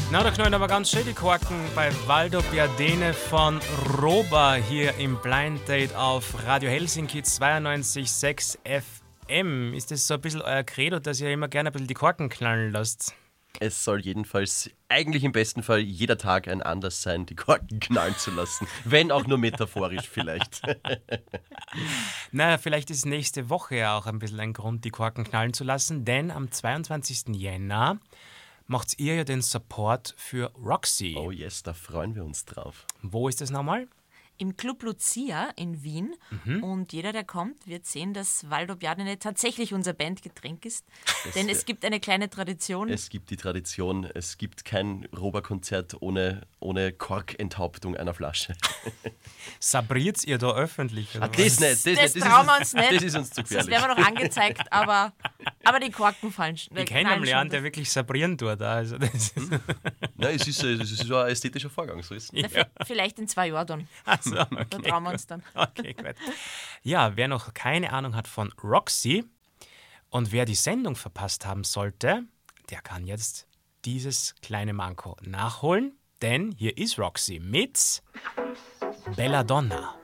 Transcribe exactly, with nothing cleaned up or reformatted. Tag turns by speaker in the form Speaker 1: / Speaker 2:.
Speaker 1: Na, da knallen aber ganz schön die Korken bei Waldo Biadene von Roba hier im Blind Date auf Radio Helsinki zweiundneunzig Komma sechs F M. Ist das so ein bisschen euer Credo, dass ihr immer gerne ein bisschen die Korken knallen lasst?
Speaker 2: Es soll jedenfalls, eigentlich im besten Fall, jeder Tag ein Anlass sein, die Korken knallen zu lassen. Wenn auch nur metaphorisch vielleicht.
Speaker 1: Naja, vielleicht ist nächste Woche ja auch ein bisschen ein Grund, die Korken knallen zu lassen, denn am zweiundzwanzigsten Jänner macht ihr ja den Support für Roxy.
Speaker 2: Oh yes, da freuen wir uns drauf.
Speaker 1: Wo ist das nochmal?
Speaker 3: Im Club Lucia in Wien. Mhm. Und jeder, der kommt, wird sehen, dass Waldo Biadene tatsächlich unser Bandgetränk ist. Das Denn es gibt eine kleine Tradition.
Speaker 2: Es gibt die Tradition, es gibt kein Roba-Konzert ohne, ohne Korkenthauptung einer Flasche.
Speaker 1: Sabriert ihr da öffentlich?
Speaker 2: Oder ah, das nicht. Das,
Speaker 3: das
Speaker 2: das
Speaker 3: trauen wir
Speaker 2: uns
Speaker 3: uns nicht.
Speaker 2: Das ist uns zu gefährlich.
Speaker 3: Das werden wir noch angezeigt, aber, aber die Korken fallen schon.
Speaker 1: Ich kenne einen Leon, der wirklich sabrieren tut. Also das
Speaker 2: hm. Nein, es ist, es ist ein ästhetischer Vorgang, so ist es.
Speaker 3: Ja. Vielleicht in zwei Jahren dann.
Speaker 1: Also, okay,
Speaker 3: da trauen wir uns dann.
Speaker 1: Okay, gut. Ja, wer noch keine Ahnung hat von Roxy und wer die Sendung verpasst haben sollte, der kann jetzt dieses kleine Manko nachholen, denn hier ist Roxy mit Belladonna.